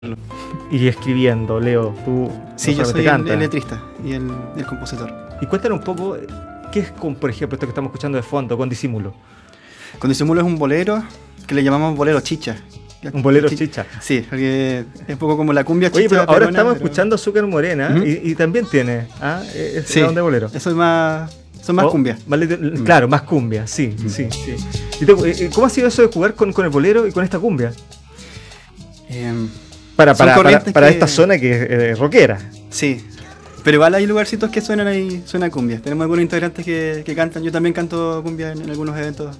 Y escribiendo, Leo, tú Sí, no yo solamente soy cantas. el letrista y el compositor. Y cuéntanos un poco, ¿qué es con, por ejemplo, esto que estamos escuchando de fondo, con disimulo? Con Disimulo es un bolero que le llamamos bolero chicha. Un bolero chicha. Sí, porque es un poco como la cumbia chicha. Oye, pero ahora peruana, estamos pero- escuchando Azúcar Morena Ujú. y también tiene, es Sí, la onda de bolero. eso es más, son más Oh, cumbia. Claro, más cumbia, sí, sí, sí. ¿Y cómo ha sido eso de jugar con el bolero y con esta cumbia? Eh, Para, Son para, para, corrientes para que- esta zona que es rockera. sí, pero igual hay lugarcitos que suenan ahí, suena cumbia. Tenemos algunos integrantes que cantan, yo también canto cumbia en algunos eventos.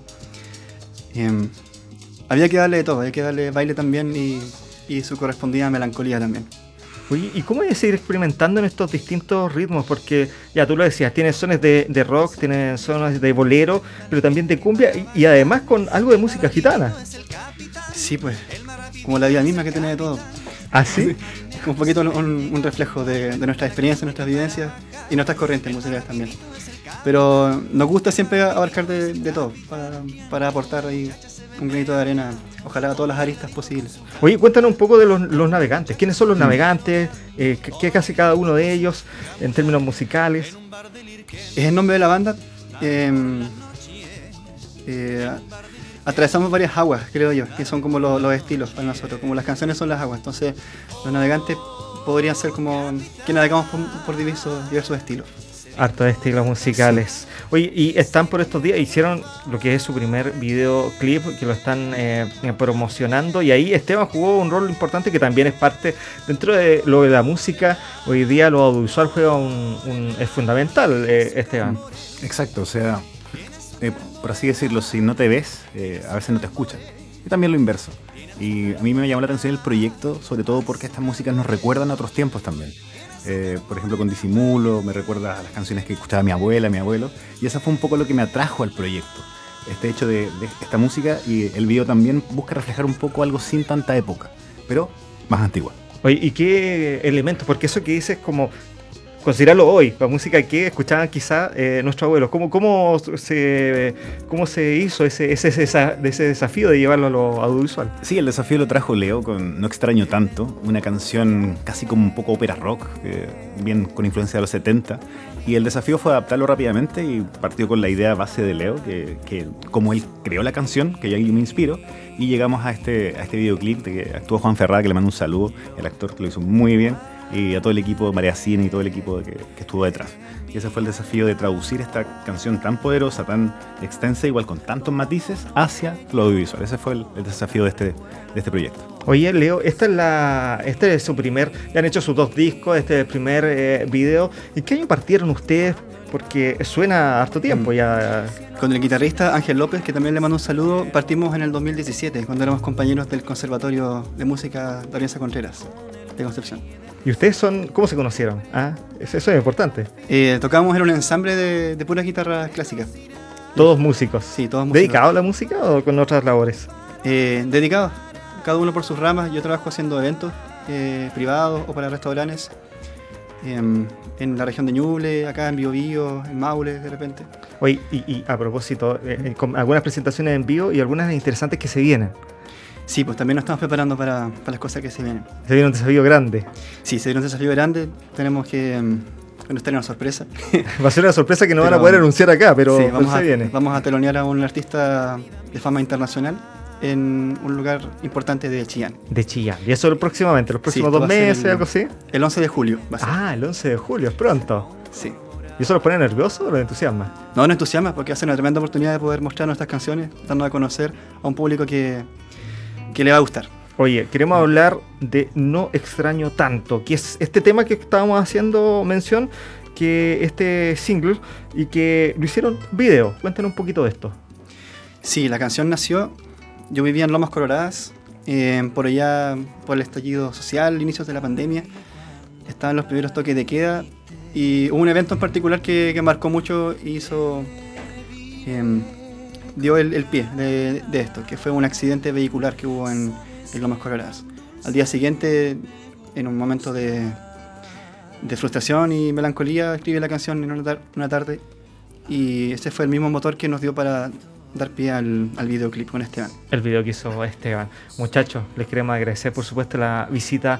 Había que darle de todo, había que darle baile también y su correspondida melancolía también. Oye, ¿y cómo es seguir experimentando en estos distintos ritmos? Porque ya tú lo decías, tienes sones de rock, tienes sones de bolero, pero también de cumbia y además con algo de música gitana. Sí, pues, como la vida misma que tiene de todo. ¿Ah, sí? Es como un poquito un reflejo de nuestras experiencias, nuestras vivencias y nuestras corrientes musicales también. Pero nos gusta siempre abarcar de todo para aportar ahí un granito de arena, ojalá a todas las aristas posibles. Oye, cuéntanos un poco de los navegantes. ¿Quiénes son los navegantes? ¿Qué hace cada uno de ellos en términos musicales? Es el nombre de la banda. Atravesamos varias aguas, creo yo, que son como los estilos para nosotros, como las canciones son las aguas. Entonces, los navegantes podrían ser como que navegamos por diversos estilos. Harto de estilos musicales. Oye, y están por estos días, hicieron lo que es su primer videoclip, que lo están promocionando, y ahí Esteban jugó un rol importante que también es parte, dentro de lo de la música, hoy día lo audiovisual juega es fundamental, Esteban. Exacto, o sea, por así decirlo, si no te ves, a veces no te escuchan. Y también lo inverso. Y a mí me llamó la atención el proyecto, sobre todo porque estas músicas nos recuerdan a otros tiempos también. Por ejemplo, con Disimulo, me recuerda a las canciones que escuchaba mi abuela, mi abuelo, y eso fue un poco lo que me atrajo al proyecto. Este hecho de esta música, y el video también busca reflejar un poco algo sin tanta época, pero más antigua. Oye, ¿y qué elementos? Porque eso que dices como considerarlo hoy, la música que escuchaban quizá nuestros abuelos. ¿Cómo se hizo ese desafío de llevarlo a lo audiovisual? Sí, el desafío lo trajo Leo con No extraño tanto, una canción casi como un poco ópera rock, bien con influencia de los 70. Y el desafío fue adaptarlo rápidamente y partió con la idea base de Leo, que como él creó la canción, que yo ahí me inspiro, y llegamos a este videoclip de que actuó Juan Ferrada, que le mando un saludo, el actor que lo hizo muy bien, y a todo el equipo, María Cine y todo el equipo que estuvo detrás. Y ese fue el desafío de traducir esta canción tan poderosa, tan extensa, igual con tantos matices, hacia lo audiovisual. Ese fue el desafío de este proyecto. Oye, Leo, este es su primer, ya han hecho sus 2 discos, este es el primer video. ¿En qué año partieron ustedes? Porque suena harto tiempo ya. Con el guitarrista Ángel López, que también le mando un saludo, partimos en el 2017, cuando éramos compañeros del Conservatorio de Música de Arianza Contreras, de Concepción. ¿Y ustedes cómo se conocieron? Eso es importante. Tocábamos en un ensamble de puras guitarras clásicas. Todos músicos. Sí, todos músicos. ¿Dedicados a la música o con otras labores? Dedicados, cada uno por sus ramas. Yo trabajo haciendo eventos privados o para restaurantes en la región de Ñuble, acá en Biobío, en Maule de repente. Oye, y a propósito, con algunas presentaciones en vivo y algunas interesantes que se vienen. Sí, pues también nos estamos preparando para las cosas que se vienen. Se viene un desafío grande. Sí, se viene un desafío grande, tenemos que nos tener una sorpresa. Va a ser una sorpresa que no van a Pero, poder anunciar acá, pero sí, se viene. vamos a telonear a un artista de fama internacional en un lugar importante de Chillán. De Chillán. Y eso próximamente, los próximos esto 2 va a ser meses, algo así. El 11 de julio va a ser. El 11 de julio, es pronto. Sí. ¿Y eso los pone nerviosos o los entusiasma? No, nos entusiasma porque hace una tremenda oportunidad de poder mostrar nuestras canciones, darnos a conocer a un público que le va a gustar. Oye, queremos hablar de No extraño tanto, que es este tema que estábamos haciendo mención, que este single, y que lo hicieron video. Cuéntanos un poquito de esto. Sí, la canción nació, yo vivía en Lomas Coloradas, por allá, por el estallido social, inicios de la pandemia, estaban los primeros toques de queda, y hubo un evento en particular que marcó mucho y dio el pie de esto, que fue un accidente vehicular que hubo en Lomas Coloradas. Al día siguiente, en un momento de frustración y melancolía, escribí la canción en una tarde, y ese fue el mismo motor que nos dio para dar pie al videoclip con Esteban. El video que hizo Esteban. Muchachos, les queremos agradecer por supuesto la visita